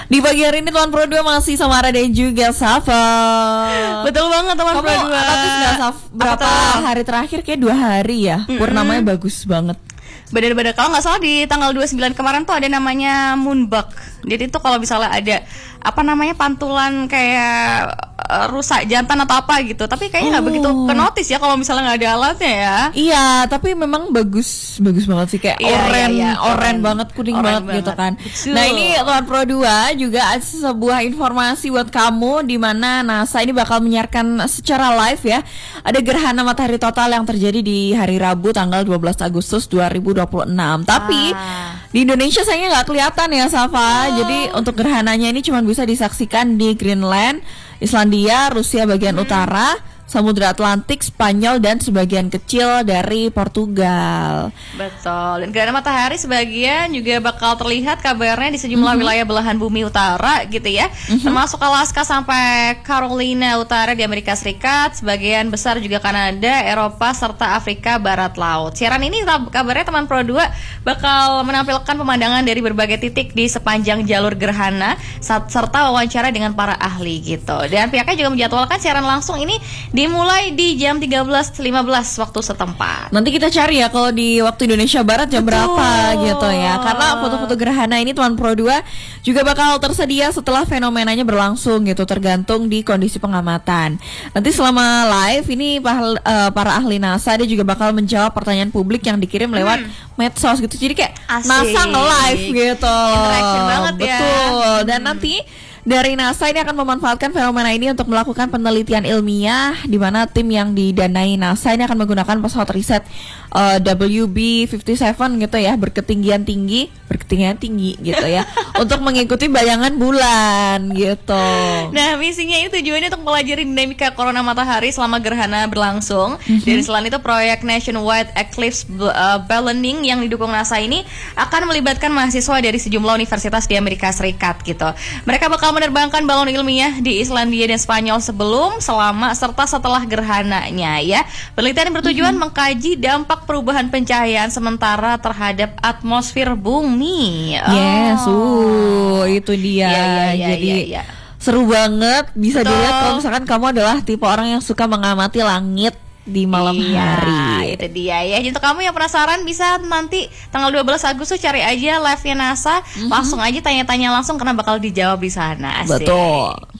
Di pagi hari ini Tuan Pro 2 masih sama Ara dan juga Safa. Betul banget Tuan Pro 2. Kamu notice gak, Saf? Berapa hari terakhir kayak 2 hari ya, purnamanya bagus banget. Bener-bener, kalau nggak salah di tanggal 29 kemarin tuh ada namanya moonbug. Jadi itu kalau misalnya ada apa namanya pantulan kayak rusak jantan atau apa gitu, tapi kayaknya nggak begitu kenotis ya kalau misalnya nggak ada alatnya ya. Iya, tapi memang bagus banget sih, kayak oren banget, kuning banget gitu kan. Betul. Nah ini Tuan Pro 2 juga ada sebuah informasi buat kamu, di mana NASA ini bakal menyiarkan secara live ya. Ada gerhana matahari total yang terjadi di hari Rabu tanggal 12 Agustus 2026. Tapi di Indonesia sayangnya nggak kelihatan ya, Safa. Jadi untuk gerhananya ini cuma bisa disaksikan di Greenland, Islandia, Rusia bagian utara, Samudra Atlantik, Spanyol, dan sebagian kecil dari Portugal. Betul. Dan gerhana matahari sebagian juga bakal terlihat kabarnya di sejumlah wilayah belahan bumi utara gitu ya. Termasuk Alaska sampai Carolina Utara di Amerika Serikat, sebagian besar juga Kanada, Eropa, serta Afrika Barat Laut. Siaran ini kabarnya teman Pro 2 bakal menampilkan pemandangan dari berbagai titik di sepanjang jalur gerhana serta wawancara dengan para ahli gitu. Dan pihaknya juga menjadwalkan siaran langsung ini dimulai di jam 13.15 waktu setempat. Nanti kita cari ya kalau di waktu Indonesia Barat jam berapa gitu ya. Karena foto-foto gerhana ini Tuan Pro 2 juga bakal tersedia setelah fenomenanya berlangsung gitu, tergantung di kondisi pengamatan. Nanti selama live ini para ahli NASA dia juga bakal menjawab pertanyaan publik yang dikirim lewat medsos gitu. Jadi kayak Asik. NASA nge-live gitu. Interaction banget ya. Betul. Dan nanti dari NASA ini akan memanfaatkan fenomena ini untuk melakukan penelitian ilmiah, di mana tim yang didanai NASA ini akan menggunakan pesawat riset WB-57 gitu ya, berketinggian tinggi gitu ya, untuk mengikuti bayangan bulan gitu. Nah, misinya ini tujuannya untuk mempelajari dinamika corona matahari selama gerhana berlangsung. Dan selain itu proyek Nationwide Eclipse Ballooning yang didukung NASA ini akan melibatkan mahasiswa dari sejumlah universitas di Amerika Serikat gitu. Mereka bakal menerbangkan balon ilmiah di Islandia dan Spanyol sebelum, selama, serta setelah gerhananya ya. Penelitian bertujuan mengkaji dampak perubahan pencahayaan sementara terhadap atmosfer bumi. Yes, itu dia. Jadi seru banget. Bisa dilihat kalau misalkan kamu adalah tipe orang yang suka mengamati langit di malam hari. Itu dia ya. Jadi untuk kamu yang penasaran bisa nanti tanggal 12 Agustus cari aja live-nya NASA, langsung aja tanya-tanya langsung karena bakal dijawab di sana. Asik. Betul.